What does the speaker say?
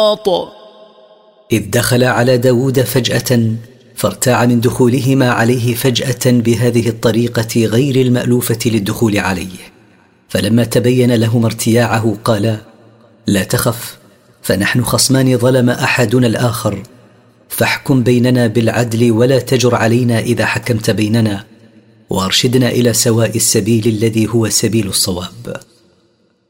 إذ دخل على داود فجأة فارتاع من دخولهما عليه فجأة بهذه الطريقة غير المألوفة للدخول عليه، فلما تبين لهما ارتياعه قال: لا تخف، فنحن خصمان ظلم أحدنا الآخر، فاحكم بيننا بالعدل ولا تجر علينا إذا حكمت بيننا، وارشدنا إلى سواء السبيل الذي هو سبيل الصواب.